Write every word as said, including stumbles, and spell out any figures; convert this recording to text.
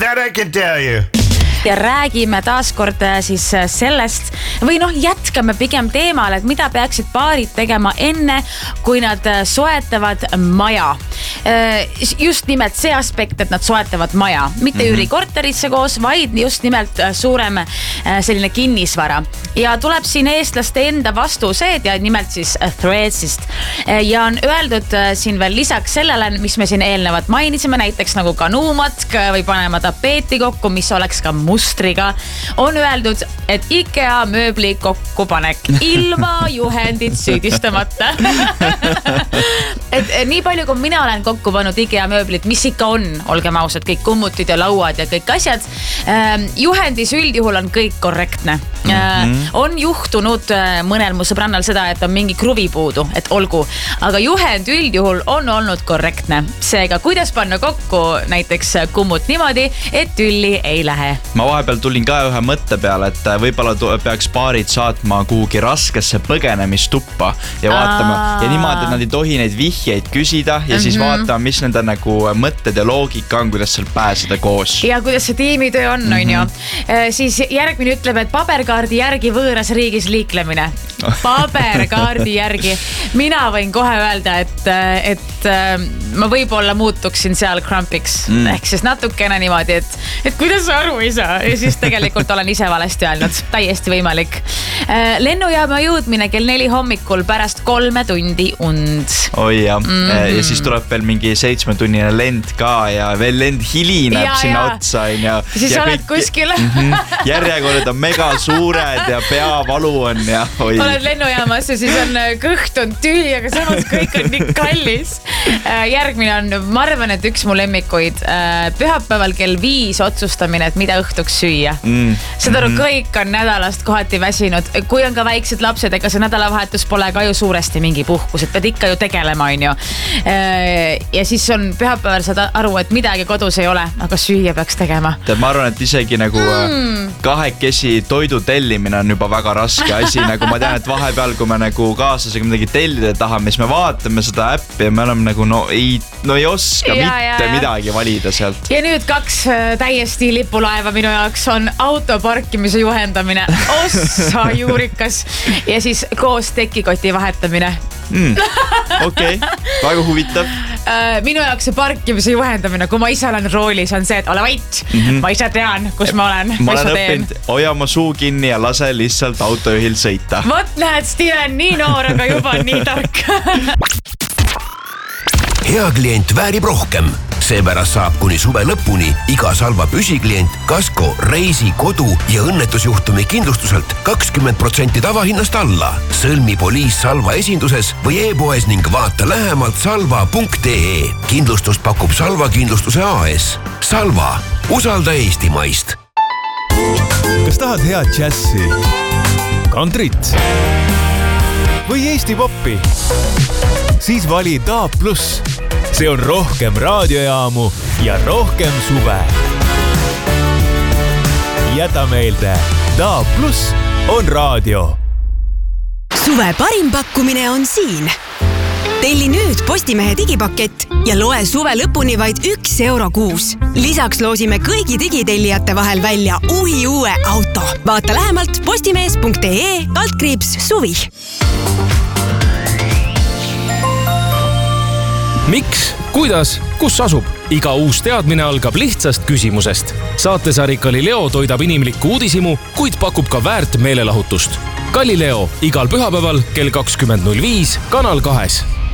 that I can tell you. Ja räägime taaskord siis sellest või noh, jätkame pigem teemal, et mida peaksid paarid tegema enne, kui nad soetavad maja. Just nimelt see aspekt, et nad soetavad maja, mitte mm-hmm. üürikorterisse koos, vaid just nimelt suurem selline kinnisvara. Ja tuleb siin eestlaste enda vastused ja nimelt siis Threadsist. Ja on öeldud siin veel lisaks sellele, mis me siin eelnevad mainisime, näiteks nagu kanuumatk või panema tapeeti kokku, mis oleks ka mustriga, on öeldud, et IKEA mööbli kokkupanek ilma juhendit süüdistamata. Et nii palju, kui mina olen kokku pannud IKEA mööblit, mis ikka on, olgem ausad, kõik kummutid ja lauad ja kõik asjad, juhendis üldjuhul on kõik korrektne. Mm-hmm. On juhtunud mõnel mu sõbrannal seda, et on mingi kruvi puudu, et olgu, aga juhend üldjuhul on olnud korrektne. Seega, kuidas panna kokku näiteks kummut niimoodi, et tülli ei lähe? Ma vahepeal tulin ka ühe mõtte peale, et võib-olla peaks paarid saatma kuhugi raskesse põgenemistuppa ja vaatama Aa. ja niimoodi, et nad ei tohi neid vihjeid küsida ja mm-hmm. siis vaatama, mis nende nagu mõtted ja loogika on, kuidas seal pääseda koos. Ja kuidas see tiimitöö on, mm-hmm. on ju. Siis järgmine ütleb, et paberkaardi järgi võõras riigis liiklemine. Paberkaardi järgi. Mina võin kohe öelda, et, et ma võib-olla muutuksin seal krampiks. Mm. Ehk siis natukene niimoodi, et, et kuidas sa aru ei saa. Ja siis tegelikult olen ise valesti öelnud. Täiesti võimalik. Lennujaama jõudmine kell neli hommikul pärast kolme tundi und. Oi jah. Mm-hmm. Ja siis tuleb veel mingi seitsmetunnine lend ka ja veel lend hilineb ja, sinna ja. Otsa. Ja, siis ja oled kõik, kuskil. Mm-hmm. Järjekord on mega suured ja peavalu on ja oi. Oled lennujaamas ja siis on kõht on tühi, aga samas kõik on nii kallis. Järgmine on, ma arvan, et üks mu lemmikuid. Pühapäeval kell viis otsustamine, et mida õhtuks süüa. Mm. Seda mm-hmm. kõik on nädalast kohati väsinud. Kui on ka väiksed lapsed, ega see nädalavahetus pole ka ju suuresti mingi puhkus, et pead ikka ju tegelema, on ju. Ja siis on pühapäeval saad aru, et midagi kodus ei ole, aga süüa peaks tegema. Tead, ma arvan, et isegi nagu mm. kahekesi toidu tellimine on juba väga raske asi. Nagu ma tean, et vahepeal, kui me nagu kaaslasega midagi tellida tahame, siis me vaatame seda äppi ja me oleme nagu, no ei, no ei oska ja, mitte ja, ja. midagi valida sealt. Ja nüüd kaks täiesti lipulaeva minu jaoks on auto parkimise juhendamine. Ossa juurikas. Ja siis koos tekikoti vahetamine. Mm. Okei, okay. Väga huvitav. Minu jaoks see parkimise juhendamine, kui ma ise olen roolis, on see, et ole vait. Mm-hmm. Ma ise tean, kus ma olen. Ma olen õppinud, hoia oma suu kinni ja lase lihtsalt autojuhil sõita. Vot näed, Steven, nii noor, aga juba nii tark. Hea klient väärib rohkem. Seepärast saab kuni suve lõpuni iga Salva püsiklient Kasko, reisi, kodu ja õnnetusjuhtumi kindlustuselt kakskümmend protsenti tavahinnast alla. Sõlmi poliis Salva esinduses või e-poes ning vaata lähemalt salva punkt ee. Kindlustust pakub Salva kindlustuse A S. Salva, usalda Eestimaist. Kas tahad head džässi, kantrit või Eesti poppi? Siis vali D A B plus. See on rohkem raadiojaamu ja rohkem suve. Jäta meelde, D A B plus on raadio. Suve parim pakkumine on siin. Telli nüüd Postimehe digipakett ja loe suve lõpuni vaid üks euro kuus. Lisaks loosime kõigi digitellijate vahel välja uhi uue auto. Vaata lähemalt postimees punkt ee kaldkriips suvi. Miks? Kuidas? Kus asub? Iga uus teadmine algab lihtsast küsimusest. Saatesari Galileo toidab inimlikku uudisimu, kuid pakub ka väärt meelelahutust. Galileo igal pühapäeval kell kakskümmend null viis Kanal kahes.